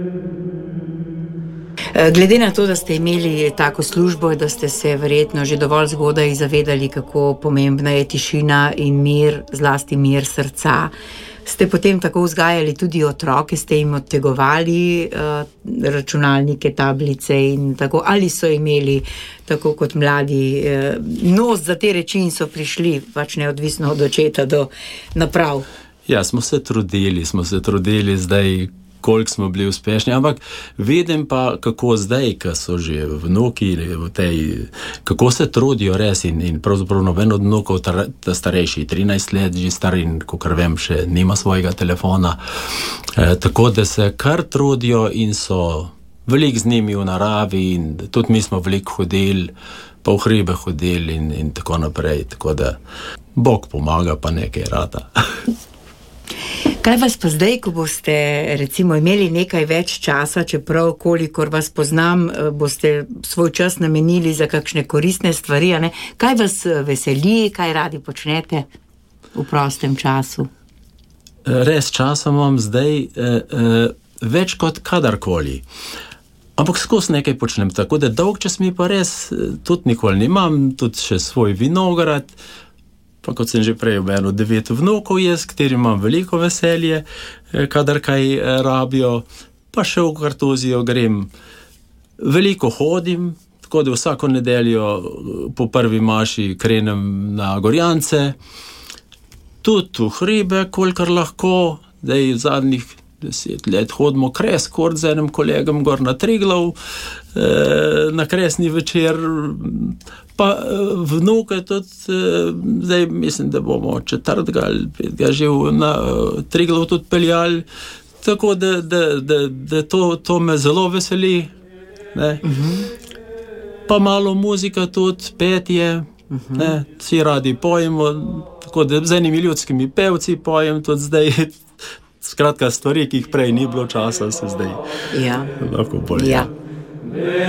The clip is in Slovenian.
Glede na to, da ste imeli tako službo, da ste se verjetno že dovolj zgodaj zavedali, kako pomembna je tišina in mir, zlasti mir srca, ste potem tako vzgajali tudi otroke, ste jim odtegovali računalnike, tablice in tako, ali so imeli, tako kot mladi, nos za te reči in so prišli, pač neodvisno od očeta do naprav? Ja, smo se trudili zdaj, koliko smo bili uspešni, ampak vidim pa, kako zdaj, ko so že vnuki, kako se trudijo res in pravzaprav noben od vnukov, ta starejši, 13 let, že star in, kakor vem, še nima svojega telefona, tako da se kar trudijo in so veliko z njimi v naravi in tudi mi smo veliko hodili, pa v hribe hodili in tako naprej, tako da Bog pomaga, pa nekaj rata. Kaj vas pa zdaj, ko boste recimo imeli nekaj več časa, čeprav kolikor vas poznam, boste svoj čas namenili za kakšne koristne stvari, a ne? Kaj vas veseli, kaj radi počnete v prostem času? Res časa imam zdaj več kot kadarkoli. Ampak skozi nekaj počnem, tako da dolg čas mi pa res tudi nikoli nimam, tudi še svoj vinograd, pa kot sem že prej omenil, 9 vnukov je, s katerim imam veliko veselje, kadar kaj rabijo, pa še v Kartuzijo grem. Veliko hodim, tako da vsako nedeljo po prvi maši krenem na Gorjance, tudi v hribe, kolikor lahko, da je zadnjih 10 let hodimo kreskort z enim kolegom gor na Triglav, na kresni večer, pa vnuke tudi, zdaj mislim, da bomo 4. ali 5. že na Triglav tudi peljali, tako da to me zelo veseli, ne. Pa malo muzika tudi, petje, ne, vsi radi pojemo, tako da z enimi ljudskimi pevci pojem tudi zdaj. Skratka, stvari, ki jih prej ni bilo časa, se zdaj lahko pojem. Ja.